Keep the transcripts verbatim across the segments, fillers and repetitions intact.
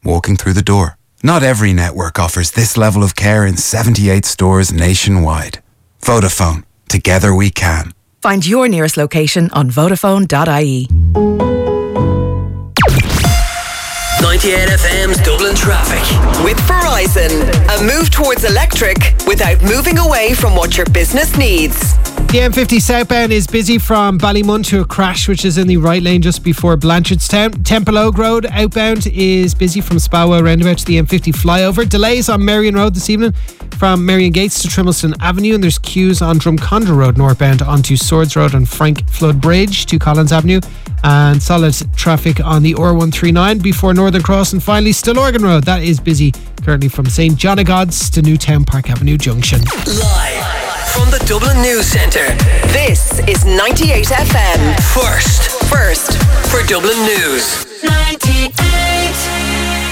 walking through the door. Not every network offers this level of care in seventy-eight stores nationwide. Vodafone. Together we can. Find your nearest location on vodafone dot I E. ninety-eight F M's Dublin Traffic. With Verizon, a move towards electric without moving away from what your business needs. The M fifty southbound is busy from Ballymun to a crash which is in the right lane just before Blanchardstown. Temple Oak Road outbound is busy from Spawa roundabout to the M fifty flyover. Delays on Marion Road this evening from Marion Gates to Trimbleston Avenue, and there's queues on Drumcondra Road northbound onto Swords Road and Frank Flood Bridge to Collins Avenue, and solid traffic on the R one thirty-nine before Northern Cross, and finally Stillorgan Road, that is busy currently from Saint John of God's to Newtown Park Avenue Junction. Live from the Dublin News Centre, this is ninety-eight F M. First, first for Dublin News. ninety-eight.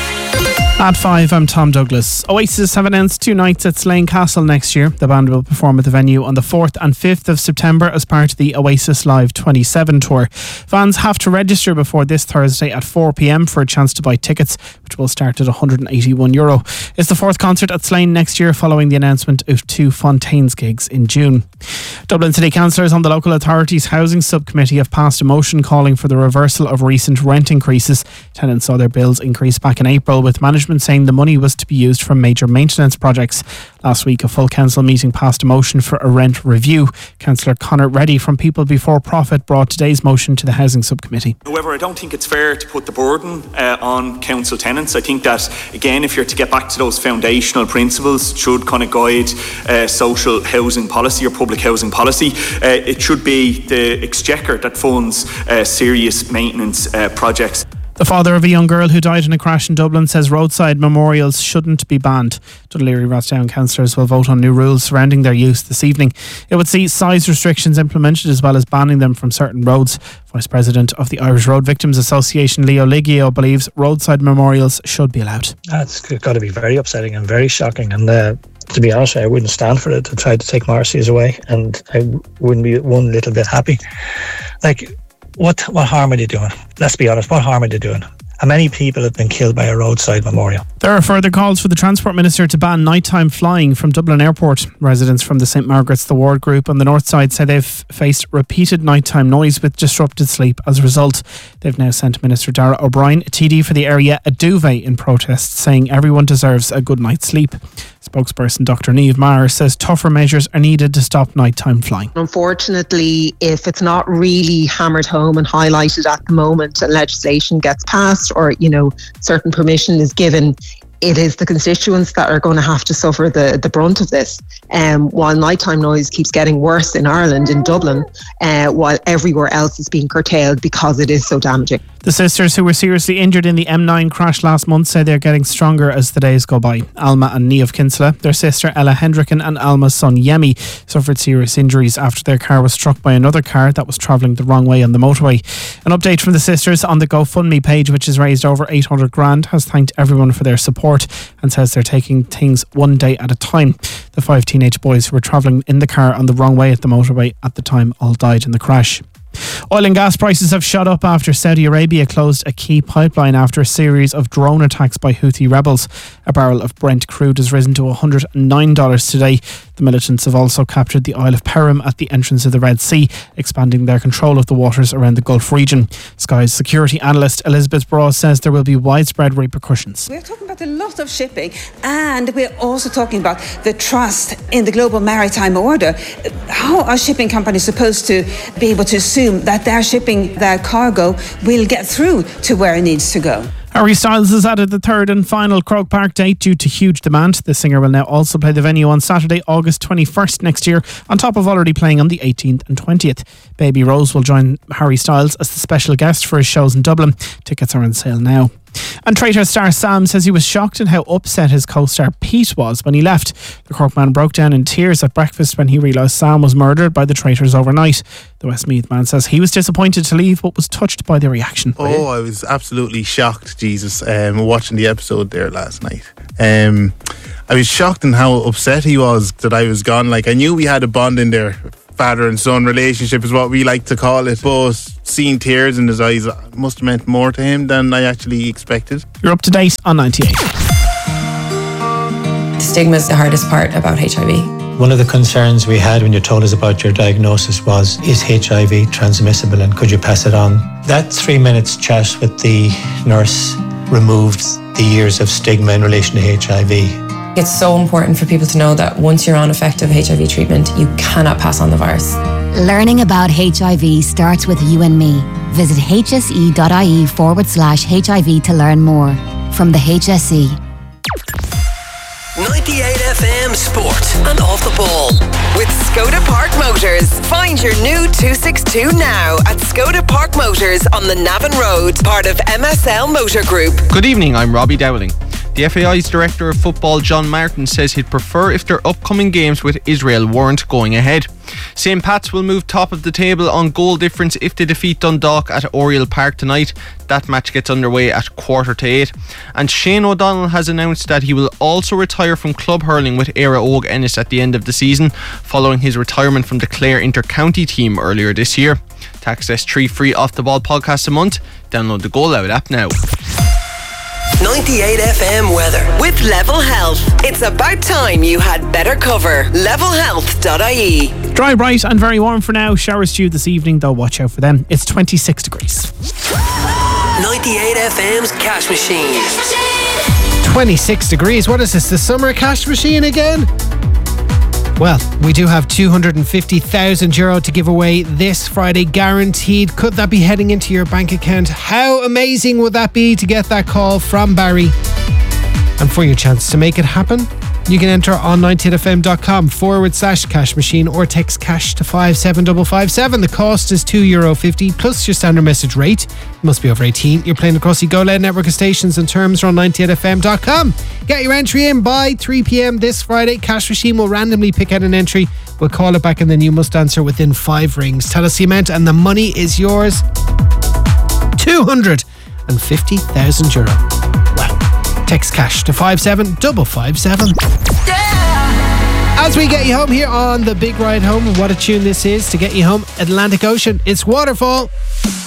At five, I'm Tom Douglas. Oasis have announced two nights at Slane Castle next year. The band will perform at the venue on the fourth and fifth of September as part of the Oasis Live twenty-seven tour. Fans have to register before this Thursday at four p.m. for a chance to buy tickets, which will start at one hundred eighty-one euro. It's the fourth concert at Slane next year following the announcement of two Fontaines gigs in June. Dublin City Councillors on the Local Authorities Housing Subcommittee have passed a motion calling for the reversal of recent rent increases. Tenants saw their bills increase back in April, with management saying the money was to be used for major maintenance projects. Last week, a full council meeting passed a motion for a rent review. Councillor Conor Reddy from People Before Profit brought today's motion to the Housing Subcommittee. However, I don't think it's fair to put the burden uh, on council tenants. I think that, again, if you're to get back to those foundational principles, should kind of guide uh, social housing policy or public housing policy, uh, it should be the Exchequer that funds uh, serious maintenance uh, projects. The father of a young girl who died in a crash in Dublin says roadside memorials shouldn't be banned. Dún Laoghaire-Rathdown councillors will vote on new rules surrounding their use this evening. It would see size restrictions implemented as well as banning them from certain roads. Vice President of the Irish Road Victims Association, Leo Liggio, believes roadside memorials should be allowed. That's got to be very upsetting and very shocking, and uh, to be honest, I wouldn't stand for it to try to take Marcy's away, and I wouldn't be one little bit happy. Like, What what harm are they doing? Let's be honest, what harm are they doing? How many people have been killed by a roadside memorial? There are further calls for the Transport Minister to ban nighttime flying from Dublin Airport. Residents from the Saint Margaret's The Ward group on the north side say they've faced repeated nighttime noise with disrupted sleep as a result. They've now sent Minister Darragh O'Brien, a T D for the area, a duvet in protest, saying everyone deserves a good night's sleep. Spokesperson Doctor Niamh Maher says tougher measures are needed to stop nighttime flying. Unfortunately, if it's not really hammered home and highlighted at the moment and legislation gets passed or, you know, certain permission is given, it is the constituents that are going to have to suffer the, the brunt of this. Um, while nighttime noise keeps getting worse in Ireland, in Dublin, uh, while everywhere else is being curtailed because it is so damaging. The sisters who were seriously injured in the M nine crash last month say they're getting stronger as the days go by. Alma and Niamh Kinsella, their sister Ella Hendricken and Alma's son Yemi suffered serious injuries after their car was struck by another car that was travelling the wrong way on the motorway. An update from the sisters on the GoFundMe page, which has raised over eight hundred grand, has thanked everyone for their support and says they're taking things one day at a time. The five teenage boys who were travelling in the car on the wrong way at the motorway at the time all died in the crash. Oil and gas prices have shot up after Saudi Arabia closed a key pipeline after a series of drone attacks by Houthi rebels. A barrel of Brent crude has risen to one hundred nine dollars today. The militants have also captured the Isle of Perim at the entrance of the Red Sea, expanding their control of the waters around the Gulf region. Sky's security analyst Elizabeth Braw says there will be widespread repercussions. We're talking about a lot of shipping, and we're also talking about the trust in the global maritime order. How are shipping companies supposed to be able to assume that their shipping, their cargo, will get through to where it needs to go? Harry Styles has added the third and final Croke Park date due to huge demand. The singer will now also play the venue on Saturday, August twenty-first next year, on top of already playing on the eighteenth and twentieth. Baby Rose will join Harry Styles as the special guest for his shows in Dublin. Tickets are on sale now. And Traitor star Sam says he was shocked at how upset his co-star Pete was when he left. The Cork man broke down in tears at breakfast when he realised Sam was murdered by the traitors overnight. The Westmeath man says he was disappointed to leave but was touched by the reaction. Oh, I was absolutely shocked, Jesus, um, watching the episode there last night. Um, I was shocked in how upset he was that I was gone. Like, I knew we had a bond in there father and son relationship is what we like to call it. But seeing tears in his eyes must have meant more to him than I actually expected. You're up to date on ninety-eight. The stigma is the hardest part about H I V. One of the concerns we had when you told us about your diagnosis was, is H I V transmissible and could you pass it on? That three minutes chat with the nurse removed the years of stigma in relation to H I V. It's so important for people to know that once you're on effective H I V treatment, you cannot pass on the virus. Learning about H I V starts with you and me. Visit hse.ie forward slash HIV to learn more. From the H S E. ninety-eight F M Sport and Off the Ball. With Skoda Park Motors. Find your new two sixty-two now at Skoda Park Motors on the Navan Road, part of M S L Motor Group. Good evening, I'm Robbie Dowling. The F A I's Director of Football, John Martin, says he'd prefer if their upcoming games with Israel weren't going ahead. Saint Pat's will move top of the table on goal difference if they defeat Dundalk at Oriel Park tonight. That match gets underway at quarter to eight. And Shane O'Donnell has announced that he will also retire from club hurling with Éire Óg Ennis at the end of the season, following his retirement from the Clare inter-county team earlier this year. To access three free Off the Ball podcasts a month, download the Goal Out app now. ninety-eight F M weather. With Level Health. It's about time you had better cover. level health dot I E. Dry, bright and very warm for now. Showers due this evening, though watch out for them. It's twenty-six degrees. ninety-eight F M's Cash Machine. twenty-six degrees. What is this, the summer cash machine again? Well, we do have two hundred fifty thousand euro to give away this Friday, guaranteed. Could that be heading into your bank account? How amazing would that be to get that call from Barry? And for your chance to make it happen, you can enter on ninety-eight-fm.com forward slash cash machine or text cash to five seven five five seven. The cost is two euro fifty plus your standard message rate. You must be over eighteen. You're playing across the Go Loud network of stations, and terms are on ninety-eight F M dot com. Get your entry in by three p.m. this Friday. Cash machine will randomly pick out an entry. We'll call it back and then you must answer within five rings. Tell us the amount and the money is yours. two hundred fifty thousand euro. Wow. Text cash to five seven five five seven. As we get you home here on the Big Ride Home, what a tune this is to get you home. Atlantic Ocean, it's Waterfall.